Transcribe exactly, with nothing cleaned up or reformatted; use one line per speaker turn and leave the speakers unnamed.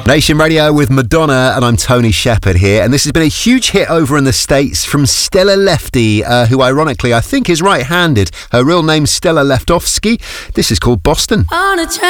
Nation Radio with Madonna, and I'm Tony Shepherd here, and this has been a huge hit over in the States from Stella Lefty, uh, who ironically I think is right-handed. Her real name's Stella Leftovsky. This is called Boston.
On a